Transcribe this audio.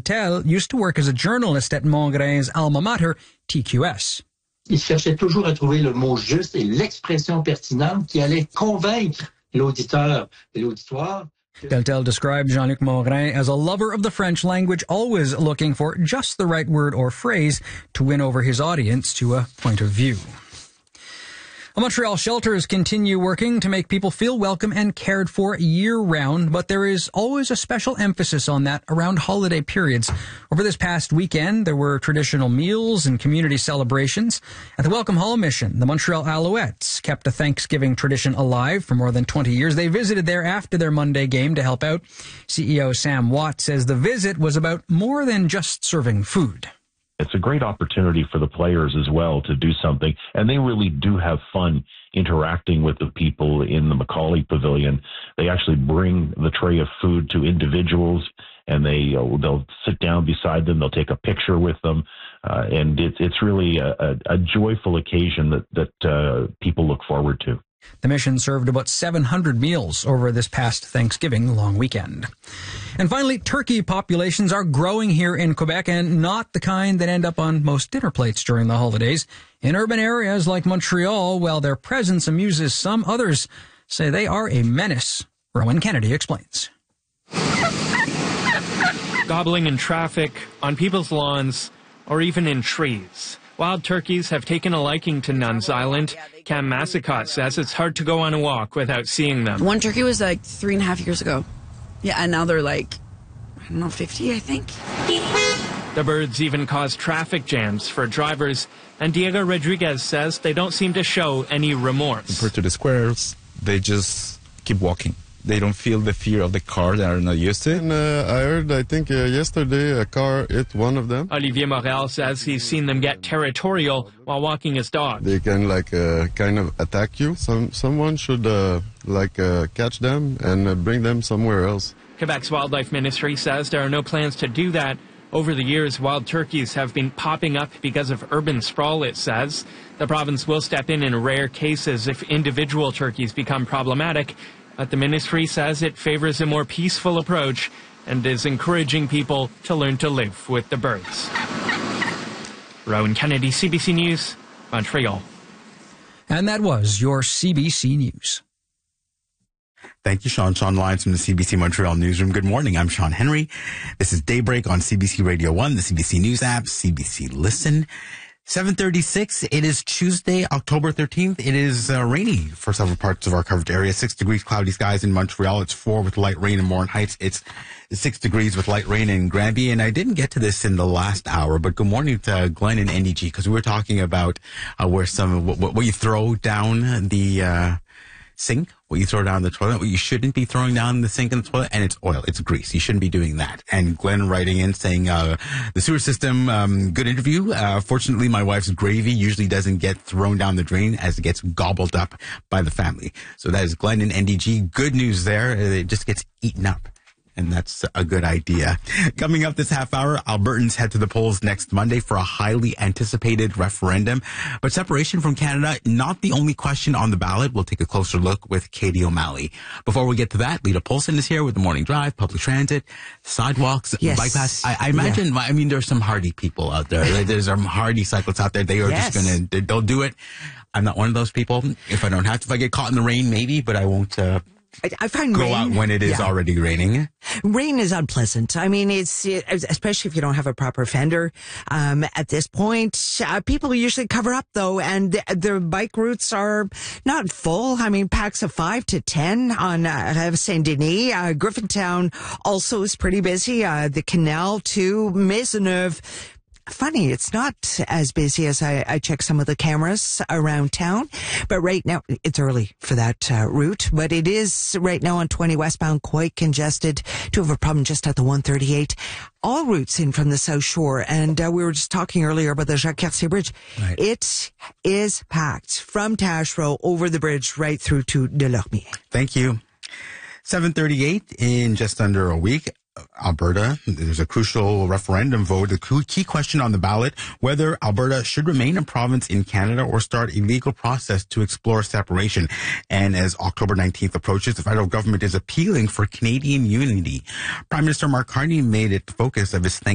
Deltel used to work as a journalist at Mongrain's alma mater, TQS. Il cherchait toujours à trouver le mot juste et l'expression pertinente qui allait convaincre l'auditeur et l'auditoire. Deltel described Jean-Luc Mongrain as a lover of the French language, always looking for just the right word or phrase to win over his audience to a point of view. Montreal shelters continue working to make people feel welcome and cared for year-round, but there is always a special emphasis on that around holiday periods. Over this past weekend, there were traditional meals and community celebrations. At the Welcome Hall Mission, the Montreal Alouettes kept a Thanksgiving tradition alive for more than 20 years. They visited there after their Monday game to help out. CEO Sam Watt says the visit was about more than just serving food. It's a great opportunity for the players as well to do something, and they really do have fun interacting with the people in the Macaulay Pavilion. They actually bring the tray of food to individuals, and they'll sit down beside them. They'll take a picture with them, and it's really a joyful occasion that people look forward to. The mission served about 700 meals over this past Thanksgiving long weekend. And finally, turkey populations are growing here in Quebec, and not the kind that end up on most dinner plates during the holidays. In urban areas like Montreal, while their presence amuses some, others say they are a menace. Rowan Kennedy explains. Gobbling in traffic, on people's lawns, or even in trees. Wild turkeys have taken a liking to Nuns Island. Cam Massicott says it's hard to go on a walk without seeing them. One turkey was like 3.5 years ago. Yeah, and now they're like, 50, I think. The birds even cause traffic jams for drivers, and Diego Rodriguez says they don't seem to show any remorse. Compared to the squirrels, they just keep walking. They don't feel the fear of the car. They are not used to it. And I heard, yesterday, a car hit one of them. Olivier Morel says he's seen them get territorial while walking his dog. They can, kind of attack you. Someone should, catch them and bring them somewhere else. Quebec's Wildlife Ministry says there are no plans to do that. Over the years, wild turkeys have been popping up because of urban sprawl, it says. The province will step in rare cases if individual turkeys become problematic. But the ministry says it favors a more peaceful approach and is encouraging people to learn to live with the birds. Rowan Kennedy, CBC News, Montreal. And that was your CBC News. Thank you, Sean. Sean Lyons from the CBC Montreal Newsroom. Good morning. I'm Sean Henry. This is Daybreak on CBC Radio 1, the CBC News app, CBC Listen. 7:36. It is Tuesday, October 13th. It is rainy for several parts of our coverage area. 6 degrees, cloudy skies in Montreal. It's 4 with light rain in Morin Heights. It's 6 degrees with light rain in Granby. And I didn't get to this in the last hour, but good morning to Glenn and NDG, because we were talking about where what you throw down the sink, what you throw down the toilet, what you shouldn't be throwing down the sink and the toilet, and it's oil, it's grease. You shouldn't be doing that. And Glenn writing in saying, the sewer system, good interview. Fortunately, my wife's gravy usually doesn't get thrown down the drain as it gets gobbled up by the family. So that is Glenn and NDG. Good news there. It just gets eaten up. And that's a good idea. Coming up this half hour, Albertans head to the polls next Monday for a highly anticipated referendum. But separation from Canada, not the only question on the ballot. We'll take a closer look with Katie O'Malley. Before we get to that, Lita Polson is here with the morning drive, public transit, sidewalks, yes. bike paths. I imagine, there's some hardy people out there. There's some hardy cyclists out there. They are just they'll do it. I'm not one of those people. If I don't have to, if I get caught in the rain, maybe, but I won't, I find go rain, out when it is already raining. Rain is unpleasant. I mean, especially if you don't have a proper fender. At this point, people usually cover up though, and their bike routes are not full. I mean, packs of 5 to 10 on Saint Denis. Griffintown also is pretty busy. The canal to Maisonneuve. Funny, it's not as busy as I check some of the cameras around town, but right now it's early for that route. But it is right now on 20 westbound quite congested. Do have a problem just at the 138. All routes in from the South Shore, and we were just talking earlier about the Jacques-Cartier Bridge. Right. It is packed from Taschereau over the bridge right through to Delormier. Thank you. 7:38 in just under a week. Alberta, there's a crucial referendum vote. The key question on the ballot, whether Alberta should remain a province in Canada or start a legal process to explore separation. And as October 19th approaches, the federal government is appealing for Canadian unity. Prime Minister Mark Carney made it the focus of his